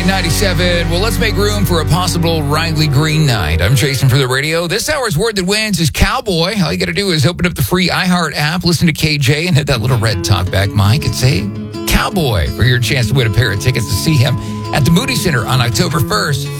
Magic 97. Well, let's make room for a possible Riley Green night. I'm Jason for the radio. This hour's word that wins is cowboy. All you got to do is open up the free iHeart app, listen to KJ, and hit that little red talkback mic and say cowboy for your chance to win a pair of tickets to see him at the Moody Center on October 1st.